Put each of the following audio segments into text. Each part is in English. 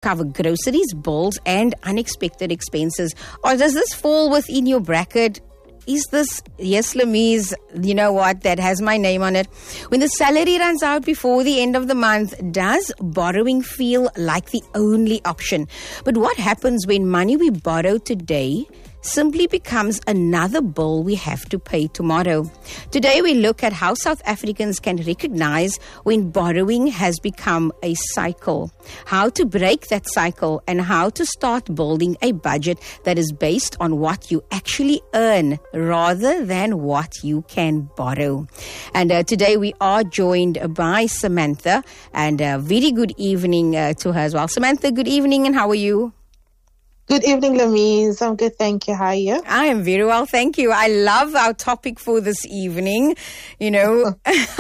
cover groceries, bills, and unexpected expenses? Or does this fall within your bracket? Is this, yes, Lamise, you know what, that has my name on it. When the salary runs out before the end of the month, does borrowing feel like the only option? But what happens when money we borrow today simply becomes another bill we have to pay tomorrow? Today we look at how South Africans can recognize when borrowing has become a cycle, how to break that cycle, and how to start building a budget that is based on what you actually earn rather than what you can borrow. And today we are joined by Samantha, and a very good evening to her as well. Samantha, good evening, and how are you? Good evening, Lamise. I'm good, thank you. How are you? I am very well, thank you. I love our topic for this evening, you know,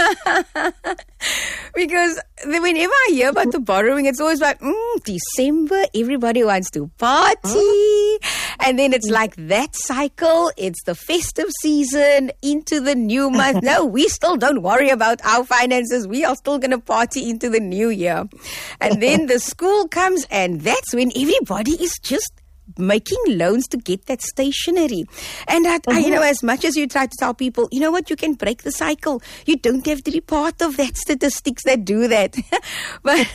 because whenever I hear about the borrowing, it's always like, December, everybody wants to party. And then it's like that cycle. It's the festive season into the new month. No, we still don't worry about our finances. We are still going to party into the new year. And then the school comes, and that's when everybody is just making loans to get that stationery. And I, you know, as much as you try to tell people, you know what, you can break the cycle. You don't have to be part of that statistics that do that. But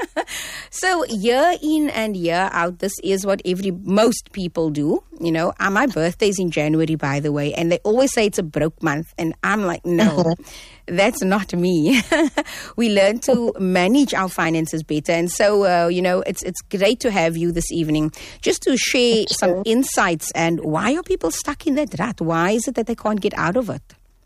so year in and year out, this is what most people do. You know, my birthday is in January, by the way, and they always say it's a broke month. And I'm like, no. That's not me. We learn to manage our finances better. And so, you know, it's great to have you this evening just to share some insights. And why are people stuck in that rut? Why is it that they can't get out of it?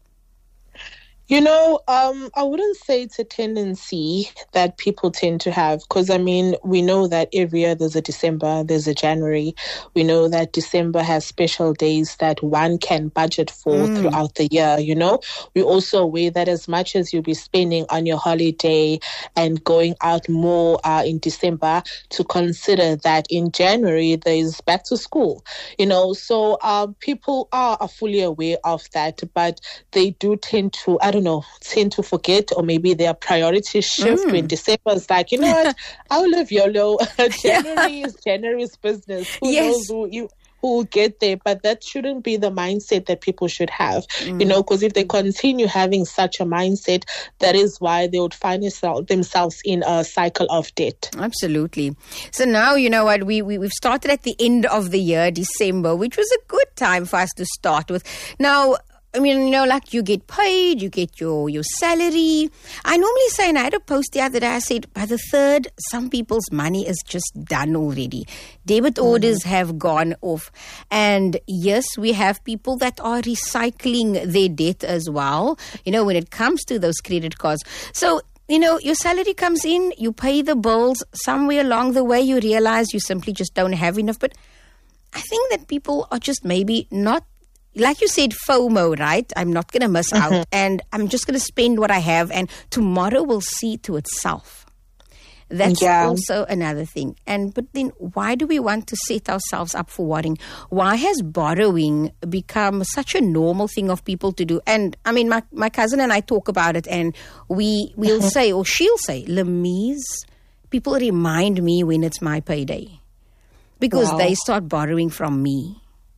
You know, I wouldn't say it's a tendency that people tend to have, because, I mean, we know that every year there's a December, there's a January. We know that December has special days that one can budget for throughout the year, you know. We're also aware that as much as you'll be spending on your holiday and going out more in December, to consider that in January there's back to school, you know. So people are fully aware of that, but they do tend to, tend to forget, or maybe their priorities shift when December is like, you know what, I'll live YOLO. January is January's business. Who knows who will get there? But that shouldn't be the mindset that people should have, you know, because if they continue having such a mindset, that is why they would find themselves in a cycle of debt. Absolutely. So now, you know what, we've started at the end of the year, December, which was a good time for us to start with. Now, I mean, you know, like you get paid, you get your salary. I normally say, and I had a post the other day, I said, by the 3rd, some people's money is just done already. Debit orders have gone off. And yes, we have people that are recycling their debt as well, you know, when it comes to those credit cards. So, you know, your salary comes in, you pay the bills. Somewhere along the way, you realize you simply just don't have enough. But I think that people are just maybe not, like you said, FOMO, right? I'm not going to miss out, and I'm just going to spend what I have, and tomorrow will see to itself. That's also another thing. But then why do we want to set ourselves up for worrying? Why has borrowing become such a normal thing of people to do? And I mean, my cousin and I talk about it, and we'll say, or she'll say, Lamise, people remind me when it's my payday because they start borrowing from me.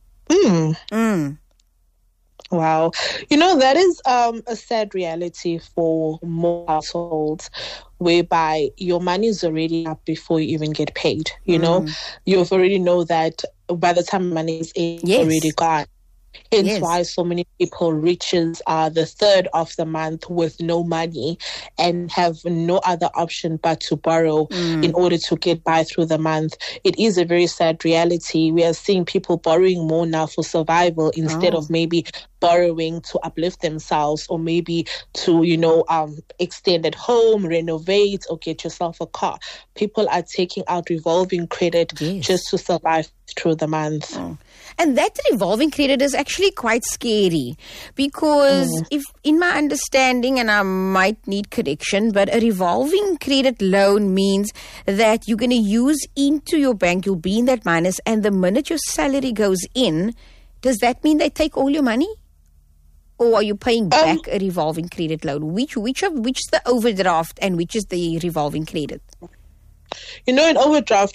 Wow. You know, that is a sad reality for more households, whereby your money is already up before you even get paid. You know, you've already know that by the time money is in, already gone. Hence why so many people reaches the 3rd of the month with no money and have no other option but to borrow in order to get by through the month. It is a very sad reality. We are seeing people borrowing more now for survival instead of maybe borrowing to uplift themselves, or maybe to, you know, extend at home, renovate, or get yourself a car. People are taking out revolving credit just to survive through the month. And that revolving credit is actually quite scary, because if, in my understanding, and I might need correction, but a revolving credit loan means that you're going to use into your bank, you'll be in that minus, and the minute your salary goes in, does that mean they take all your money? Or are you paying back a revolving credit loan? Which is the overdraft and which is the revolving credit? You know, in overdraft,